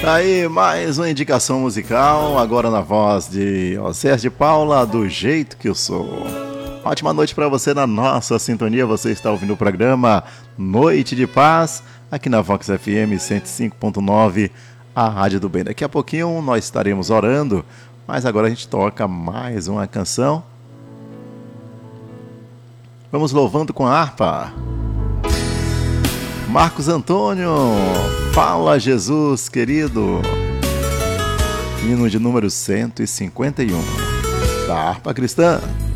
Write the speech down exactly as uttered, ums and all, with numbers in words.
Aí, mais uma indicação musical, agora na voz de Osés de Paula, Do Jeito Que Eu Sou. Ótima noite para você na nossa sintonia, você está ouvindo o programa Noite de Paz, aqui na Vox F M cento e cinco ponto nove, a Rádio do Bem. Daqui a pouquinho nós estaremos orando, mas agora a gente toca mais uma canção. Vamos louvando com a harpa. Marcos Antônio, Fala Jesus querido, hino de número cento e cinquenta e um, da harpa cristã.